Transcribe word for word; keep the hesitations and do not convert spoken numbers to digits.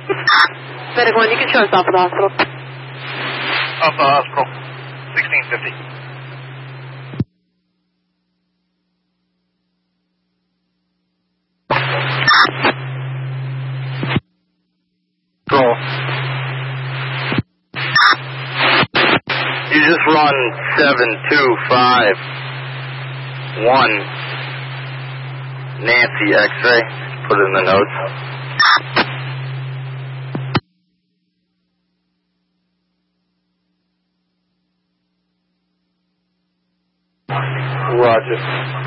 Medic one, you can show us off at the hospital. Off the hospital, sixteen fifty. Control. You just run seven two five one Nancy X-ray. Put it in the notes. Roger.